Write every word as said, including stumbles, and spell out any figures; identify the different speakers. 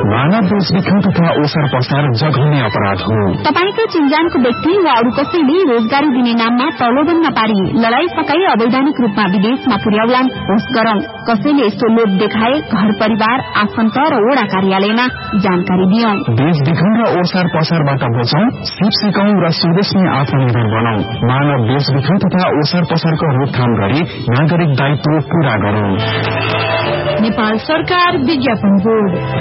Speaker 1: मानव बेचबिखन तथा ओसार पसार जघन्य अपराध हो।
Speaker 2: तपाईंको चिन्जानको व्यक्ति वा अरू कसैले रोजगारी दिने नाममा प्रलोभन नपारी लडाई सकाई अवैधानिक रूपमा विदेशमा पुर्याउलान् होस् गरौं। कसैले यस्तो लोभ देखाए घर परिवार आफन्त र वडा कार्यालयमा जानकारी दियौं।
Speaker 1: बेचबिखन र ओसार पसारबाट बचौं, सिप सिकौं र स्वदेशमै आत्मनिर्भर बनौं। मानव बेचबिखन तथा ओसार पसारको रोकथाम गरी नागरिक दायित्व पूरा गरौं।
Speaker 2: नेपाल सरकार विज्ञापन बोर्ड।